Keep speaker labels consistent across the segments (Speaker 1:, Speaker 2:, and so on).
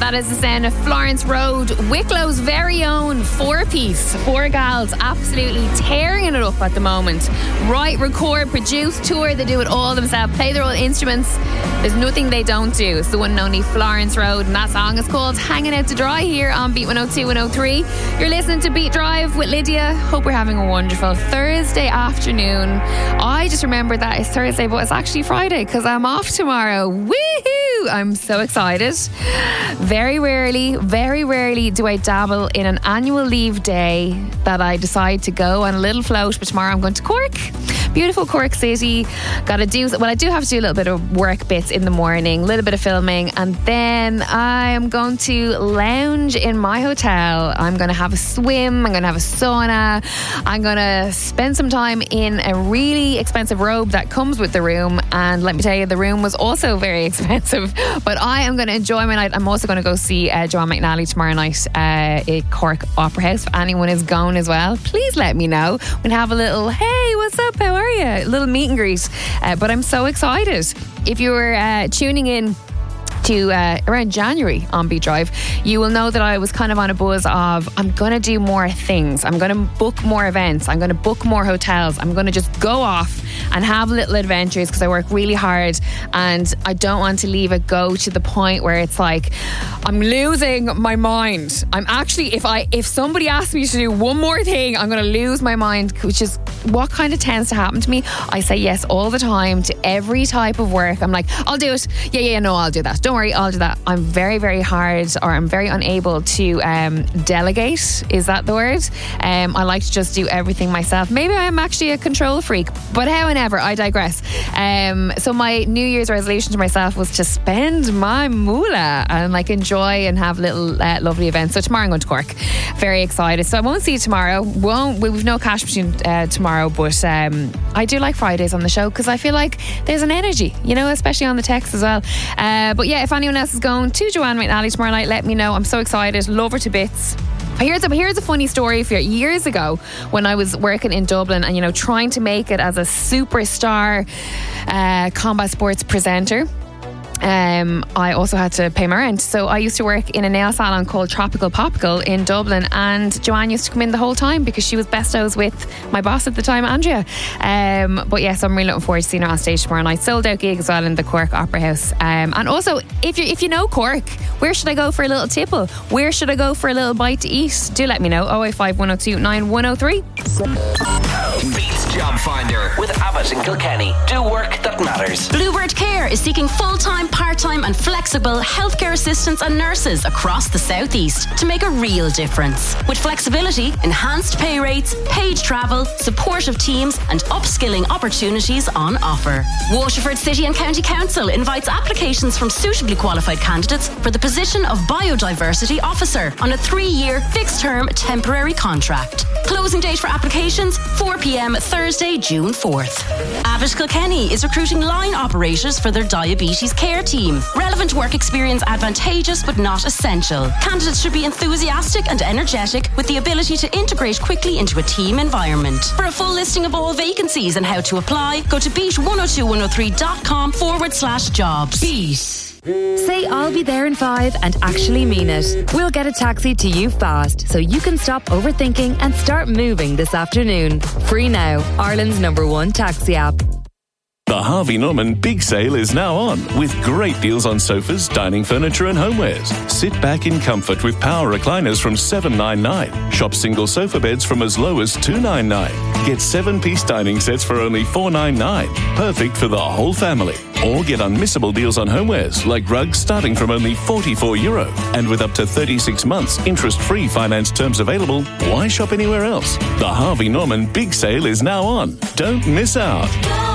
Speaker 1: That is the sound of Florence Road, Wicklow's very own four-piece. Four gals absolutely tearing it up at the moment. Write, record, produce, tour. They do it all themselves. Play their own instruments. There's nothing they don't do. It's the one and only Florence Road, and that song is called Hanging Out to Dry here on Beat 102 103. You're listening to Beat Drive with Lydia. Hope we're having a wonderful Thursday afternoon. I just remembered that it's Thursday, but it's actually Friday because I'm off tomorrow. Woohoo! I'm so excited. Very rarely do I dabble in an annual leave day that I decide to go on a little float, but tomorrow I'm going to Cork. Beautiful Cork City. I do have to do a little bit of work bits in the morning, a little bit of filming, and then I am going to lounge in my hotel. I'm going to have a swim, I'm going to have a sauna, I'm going to spend some time in a really expensive robe that comes with the room, and let me tell you, the room was also very expensive, but I am going to enjoy my night. I'm also going to go see Joanne McNally tomorrow night at Cork Opera House. If anyone is going as well, please let me know. We'll have a little, hey, what's up, how are you? A little meet and greet. But I'm so excited. If you were tuning in to around January on Beat Drive, you will know that I was kind of on a buzz of I'm going to do more things, I'm going to book more events, I'm going to book more hotels, I'm going to just go off and have little adventures because I work really hard and I don't want to leave it go to the point where it's like I'm losing my mind. I'm actually, if somebody asks me to do one more thing, I'm going to lose my mind, which is what kind of tends to happen to me. I say yes all the time to every type of work. I'm like, I'll do it. No, I'll do that. Don't worry, I'll do that. I'm very, very hard, or I'm very unable to delegate. Is that the word? I like to just do everything myself. Maybe I'm actually a control freak, but however, I digress. So my New Year's resolution to myself was to spend my moolah and enjoy and have little lovely events. So tomorrow I'm going to Cork. Very excited. So I won't see you tomorrow. We've no cash machine tomorrow, but I do like Fridays on the show because I feel like there's an energy, especially on the text as well. But yeah, if anyone else is going to Joanne McNally tomorrow night, let me know. I'm so excited. Love her to bits. Here's a funny story for you. Years ago, when I was working in Dublin and trying to make it as a superstar combat sports presenter, I also had to pay my rent. So I used to work in a nail salon called Tropical Popical in Dublin, and Joanne used to come in the whole time because she was bestos with my boss at the time, Andrea. But yes, I'm really looking forward to seeing her on stage tomorrow night. Sold out gig as well in the Cork Opera House. And also, if you know Cork, where should I go for a little tipple? Where should I go for a little bite to eat? Do let me know. 085 102 9103.
Speaker 2: Beats Job Finder with Abbott and Kilkenny. Do work that matters.
Speaker 3: Bluebird Care is seeking full-time, part-time and flexible healthcare assistants and nurses across the southeast to make a real difference. With flexibility, enhanced pay rates, paid travel, supportive teams and upskilling opportunities on offer. Waterford City and County Council invites applications from suitably qualified candidates for the position of Biodiversity Officer on a 3-year fixed-term temporary contract. Closing date for applications 4 p.m. Thursday, June 4th. Abbott Kilkenny is recruiting line operators for their diabetes care team. Relevant work experience advantageous but not essential. Candidates should be enthusiastic and energetic with the ability to integrate quickly into a team environment. For a full listing of all vacancies and how to apply, go to beat102103.com/jobs.
Speaker 4: Beat. Say I'll be there in 5 and actually mean it. We'll get a taxi to you fast so you can stop overthinking and start moving this afternoon. Free now, Ireland's #1 taxi app.
Speaker 5: The Harvey Norman Big Sale is now on, with great deals on sofas, dining furniture and homewares. Sit back in comfort with power recliners from $799. Shop single sofa beds from as low as $299. Get 7-piece dining sets for only $499. Perfect for the whole family. Or get unmissable deals on homewares like rugs starting from only €44. And with up to 36 months interest-free finance terms available, why shop anywhere else? The Harvey Norman Big Sale is now on. Don't miss out.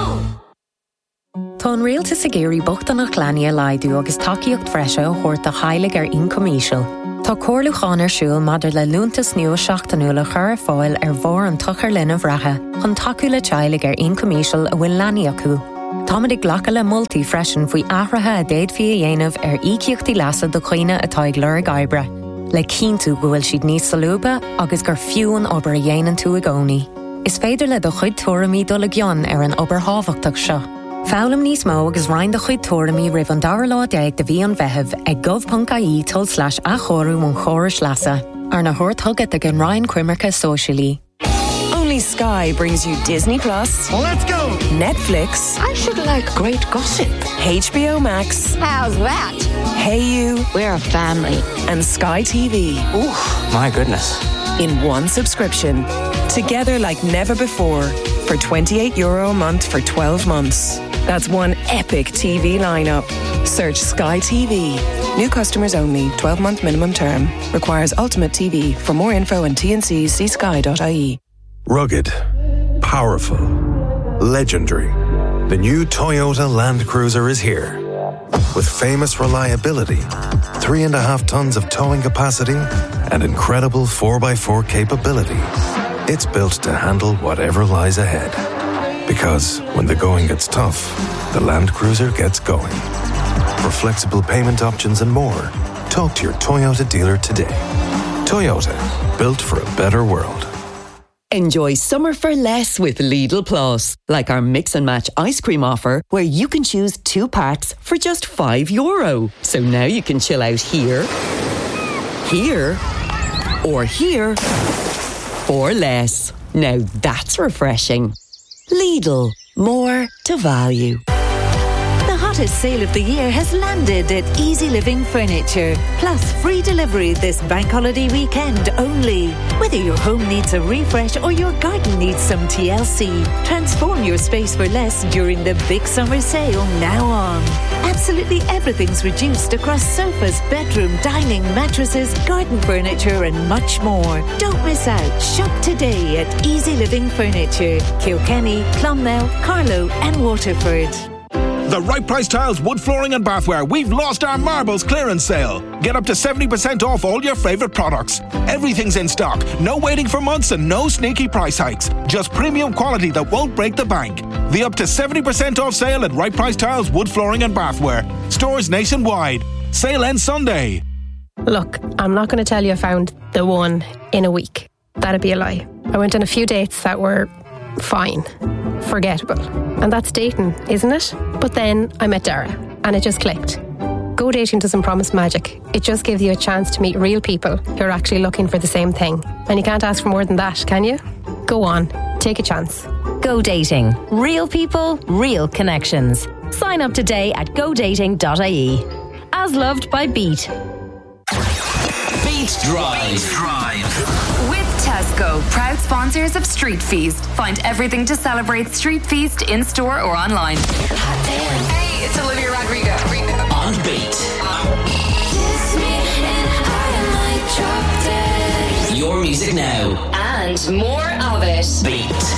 Speaker 6: Tá réalta sa géirí bochtanach leanaí laidú agus takeíocht freise ó chuirta chailig incomíisiil. Tá cóirlúcháin arsúil maidir le lúntas nua seachtanúla chur fáil bhór an tuchar linn bhreatha chun takeú le teilig incomíisiil a bhfuil leanaí acu. Táid ag ghlacha le multi freisin faoi ahratha a déad fí a dhéanamh ícíochtaí leasa do chuoine atá ag lur gaibre. Le cíntu go bhfuil siad níos salúba agus gur fiúin obair a dhéanaan tú a gcónaí. Is féidir le do chuid tuairimí dul a gcionn an obair hábhachtach seo. Fálam níos mó agus rein de chuid tuairimí ribh an dara lá déag de bhí an bheitheh ag gov.ie /a chorú an chóras leasa. Ar na hort thugad ag an Ryan Crimmerca socially.
Speaker 7: Only Sky brings you Disney Plus.
Speaker 8: Let's go!
Speaker 7: Netflix.
Speaker 9: I should like great gossip.
Speaker 7: HBO Max.
Speaker 9: How's that?
Speaker 7: Hey You.
Speaker 9: We're a family.
Speaker 7: And Sky TV.
Speaker 8: Ooh, my goodness.
Speaker 7: In one subscription. Together like never before. For €28 a month for 12 months. That's one epic TV lineup. Search Sky TV. New customers only. 12-month minimum term. Requires Ultimate TV. For more info and T&Cs, see sky.ie.
Speaker 10: Rugged, powerful, legendary. The new Toyota Land Cruiser is here. With famous reliability, 3.5 tons of towing capacity, and incredible 4x4 capability. It's built to handle whatever lies ahead. Because when the going gets tough, the Land Cruiser gets going. For flexible payment options and more, talk to your Toyota dealer today. Toyota, built for a better world.
Speaker 11: Enjoy summer for less with Lidl Plus. Like our mix and match ice cream offer, where you can choose 2 packs for just €5. So now you can chill out here, or here for less. Now that's refreshing. Lidl, more to value.
Speaker 12: The hottest sale of the year has landed at Easy Living Furniture. Plus free delivery this bank holiday weekend only. Whether your home needs a refresh or your garden needs some TLC, transform your space for less during the big summer sale now on. Absolutely everything's reduced across sofas, bedroom, dining, mattresses, garden furniture and much more. Don't miss out. Shop today at Easy Living Furniture. Kilkenny, Clonmel, Carlow and Waterford.
Speaker 13: The Right Price Tiles Wood Flooring and Bathware. We've lost our marbles clearance sale. Get up to 70% off all your favourite products. Everything's in stock. No waiting for months and no sneaky price hikes. Just premium quality that won't break the bank. The up to 70% off sale at Right Price Tiles Wood Flooring and Bathware. Stores nationwide. Sale ends Sunday.
Speaker 14: Look, I'm not going to tell you I found the one in a week. That'd be a lie. I went on a few dates that were fine, forgettable. And that's dating, isn't it? But then I met Dara and it just clicked. Go Dating doesn't promise magic. It just gives you a chance to meet real people who are actually looking for the same thing. And you can't ask for more than that, can you? Go on, take a chance.
Speaker 4: Go Dating. Real people, real connections. Sign up today at godating.ie. As loved by Beat.
Speaker 2: Beat Drive.
Speaker 15: With Tesco, proud sponsors of Street Feast. Find everything to celebrate Street Feast in store or online. Hey, it's Olivia Rodrigo.
Speaker 2: On Beat. Your music now.
Speaker 15: And more of it.
Speaker 2: Beat.